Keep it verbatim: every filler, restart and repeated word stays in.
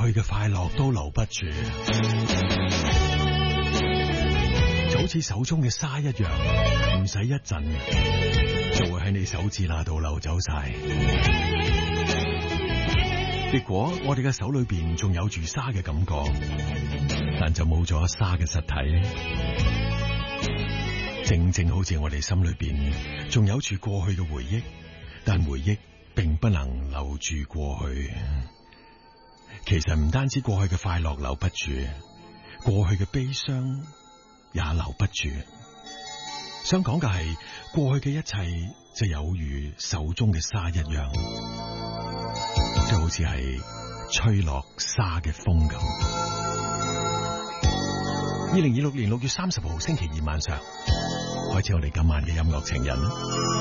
過去嘅快樂都留不住，就好似手中嘅沙一樣，唔使一陣就會喺你手指那度流走晒。結果我哋嘅手裏邊仲有住沙嘅感覺，但就冇咗沙嘅實體。正正好似我哋心裏邊仲有住過去嘅回憶，但回憶並不能留住過去。其實唔單止過去嘅快樂留不住，過去嘅悲傷也留不住。想講嘅係過去嘅一切就有如手中嘅沙一樣，就好似係吹落沙嘅風咁。二零二六年六月三十號星期二晚上，開始我哋今晚嘅音樂情人。